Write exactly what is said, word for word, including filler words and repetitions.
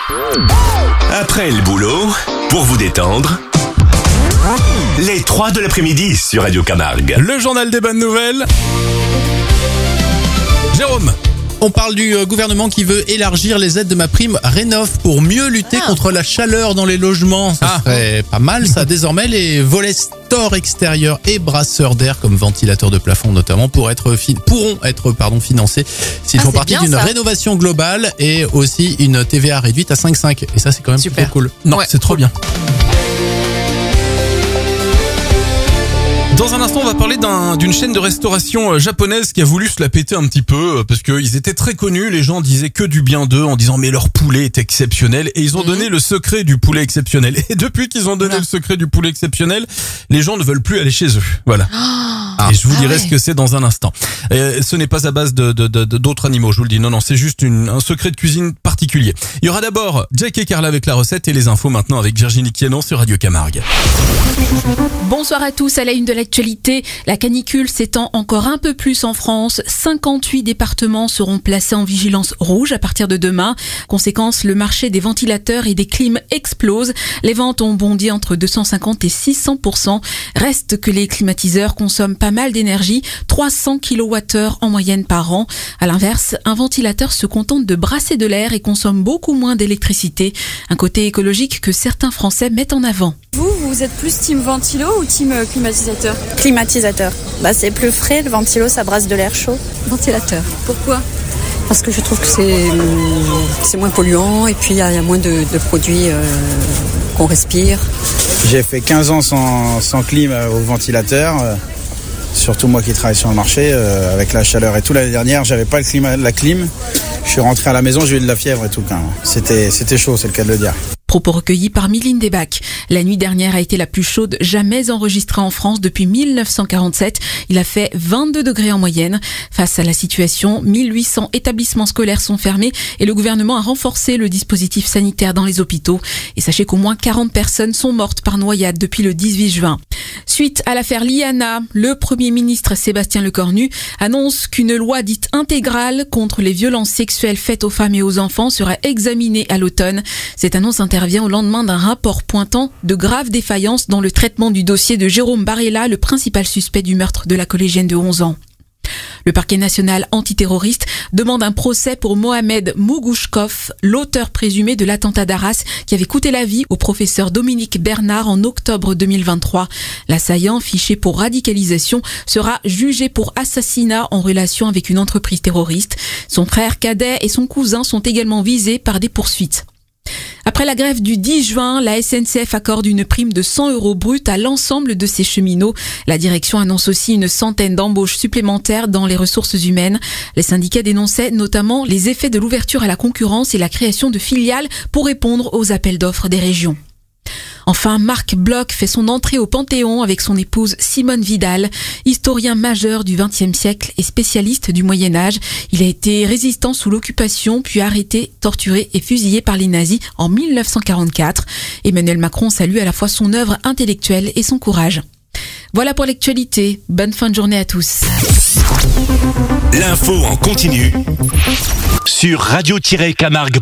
Après le boulot, pour vous détendre, les trois de l'après-midi sur Radio Camargue. Le journal des bonnes nouvelles. Jérôme. On parle du gouvernement qui veut élargir les aides de ma prime Rénov pour mieux lutter ah. contre la chaleur dans les logements. Ça ah. serait pas mal ça. Désormais, les volets stores extérieurs et brasseurs d'air comme ventilateurs de plafond notamment pour être fi- pourront être pardon, financés s'ils ah, font partie d'une ça. rénovation globale et aussi une T V A réduite à cinq virgule cinq. Et ça, c'est quand même super cool. Non, ouais. c'est trop bien. Dans un instant, on va parler d'un, d'une chaîne de restauration japonaise qui a voulu se la péter un petit peu parce qu'ils étaient très connus. Les gens disaient que du bien d'eux en disant mais leur poulet est exceptionnel et ils ont mmh. donné le secret du poulet exceptionnel. Et depuis qu'ils ont donné voilà. le secret du poulet exceptionnel, les gens ne veulent plus aller chez eux. Voilà. Oh. Et je vous ah dirai ouais. ce que c'est dans un instant. Et ce n'est pas à base de, de, de, d'autres animaux, je vous le dis. Non, non, c'est juste une, un secret de cuisine particulier. Il y aura d'abord Jack et Carla avec la recette et les infos maintenant avec Virginie Quienon sur Radio Camargue. Bonsoir à tous. À la une de l'actualité, la canicule s'étend encore un peu plus en France. cinquante-huit départements seront placés en vigilance rouge à partir de demain. Conséquence, le marché des ventilateurs et des clims explose. Les ventes ont bondi entre deux cent cinquante et six cents pour cent. Reste que les climatiseurs consomment pas mal d'énergie, trois cents kilowattheures en moyenne par an. À l'inverse, un ventilateur se contente de brasser de l'air et consomme beaucoup moins d'électricité. Un côté écologique que certains Français mettent en avant. Vous, vous êtes plus team ventilo ou team climatisateur ? Climatisateur. Bah, c'est plus frais, le ventilo, ça brasse de l'air chaud. Ventilateur. Pourquoi ? Parce que je trouve que c'est, c'est moins polluant et puis il y, y a moins de, de produits euh, qu'on respire. J'ai fait quinze ans sans, sans clim au ventilateur. Euh, surtout moi qui travaille sur le marché, euh, avec la chaleur et tout. L'année dernière, j'avais pas le climat, la clim. Je suis rentré à la maison, j'ai eu de la fièvre et tout. Quand même. C'était, c'était chaud, c'est le cas de le dire. Propos recueillis par Mylène Desbacs. La nuit dernière a été la plus chaude jamais enregistrée en France depuis mille neuf cent quarante-sept. Il a fait vingt-deux degrés en moyenne. Face à la situation, mille huit cents établissements scolaires sont fermés et le gouvernement a renforcé le dispositif sanitaire dans les hôpitaux. Et sachez qu'au moins quarante personnes sont mortes par noyade depuis le dix-huit juin. Suite à l'affaire Liana, le Premier ministre Sébastien Lecornu annonce qu'une loi dite intégrale contre les violences sexuelles faites aux femmes et aux enfants sera examinée à l'automne. Cette annonce intervient au lendemain d'un rapport pointant de graves défaillances dans le traitement du dossier de Jérôme Barella, le principal suspect du meurtre de la collégienne de onze ans. Le parquet national antiterroriste demande un procès pour Mohamed Mougouchkov, l'auteur présumé de l'attentat d'Arras qui avait coûté la vie au professeur Dominique Bernard en octobre deux mille vingt-trois. L'assaillant, fiché pour radicalisation, sera jugé pour assassinat en relation avec une entreprise terroriste. Son frère cadet et son cousin sont également visés par des poursuites. Après la grève du dix juin, la S N C F accorde une prime de cent euros brut à l'ensemble de ses cheminots. La direction annonce aussi une centaine d'embauches supplémentaires dans les ressources humaines. Les syndicats dénonçaient notamment les effets de l'ouverture à la concurrence et la création de filiales pour répondre aux appels d'offres des régions. Enfin, Marc Bloch fait son entrée au Panthéon avec son épouse Simone Vidal, historien majeur du vingtième siècle et spécialiste du Moyen-Âge. Il a été résistant sous l'occupation, puis arrêté, torturé et fusillé par les nazis en mille neuf cent quarante-quatre. Emmanuel Macron salue à la fois son œuvre intellectuelle et son courage. Voilà pour l'actualité. Bonne fin de journée à tous. L'info en continu sur radio tiret camargue.